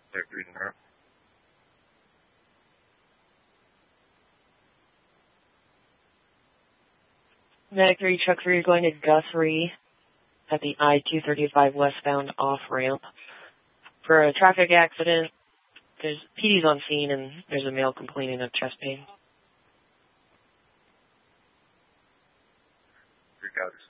Like reading that. Medic 3, Truck 3 going to Guthrie at the I-235 westbound off-ramp. For a traffic accident, there's PD's on scene and there's a male complaining of chest pain. Got it.